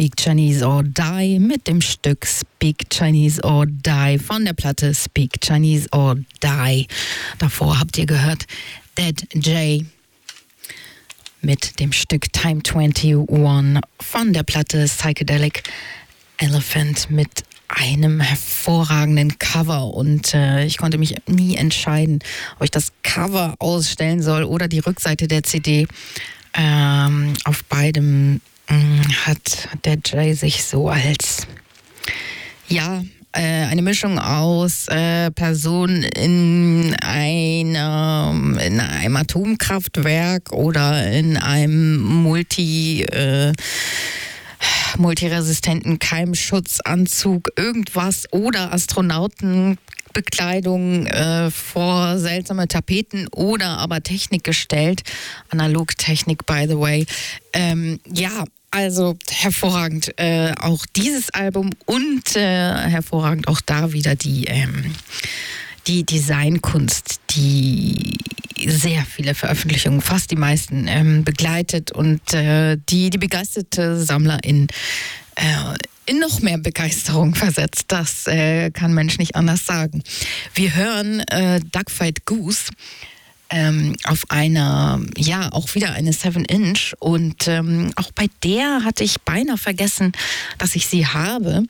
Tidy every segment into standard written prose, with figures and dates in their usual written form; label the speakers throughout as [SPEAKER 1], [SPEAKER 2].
[SPEAKER 1] Speak Chinese or Die mit dem Stück Speak Chinese or Die von der Platte Speak Chinese or Die. Davor habt ihr gehört Dead J mit dem Stück Time 21 von der Platte Psychedelic Elephant mit einem hervorragenden Cover und ich konnte mich nie entscheiden, ob ich das Cover ausstellen soll oder die Rückseite der CD. Auf beidem hat der Jay sich so als eine Mischung aus Personen in einem Atomkraftwerk oder in einem multiresistenten Keimschutzanzug, irgendwas oder Astronautenbekleidung vor seltsame Tapeten oder aber Technik gestellt. Analogtechnik, by the way. Also hervorragend auch dieses Album und hervorragend auch da wieder die Designkunst, die sehr viele Veröffentlichungen, fast die meisten, begleitet und die begeisterte Sammlerin in noch mehr Begeisterung versetzt. Das kann Mensch nicht anders sagen. Wir hören Duckfight Goose auf einer, auch wieder eine 7-Inch und auch bei der hatte ich beinahe vergessen, dass ich sie habe.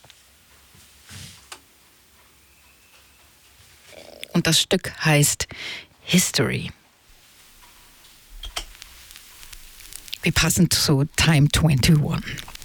[SPEAKER 1] Und das Stück heißt History. Wir passen zu Time 21.